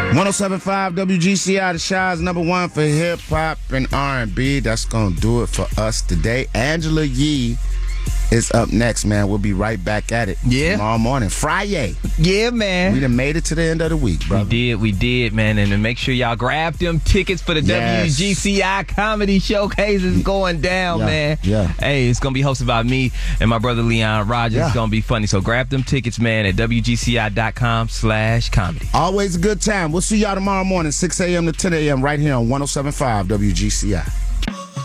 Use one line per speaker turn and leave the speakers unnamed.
107.5 WGCI, the Shy's #1 for hip hop and R&B. That's gonna do it for us today. Angela Yee is up next, man. We'll be right back at it tomorrow morning, Friday.
Yeah, man.
We done made it to the end of the week, brother.
We did, man. And make sure y'all grab them tickets for the WGCI Comedy Showcase. It's going down, man.
Yeah.
Hey, it's going to be hosted by me and my brother Leon Rogers. It's going to be funny. So grab them tickets, man, at WGCI.com/comedy.
Always a good time. We'll see y'all tomorrow morning, 6 a.m. to 10 a.m. right here on 107.5 WGCI.